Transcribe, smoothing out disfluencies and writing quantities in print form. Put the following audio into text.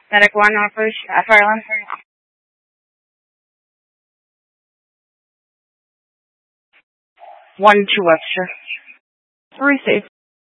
Medic 1, offers fire alarm. 1 to Webster. 3 safe.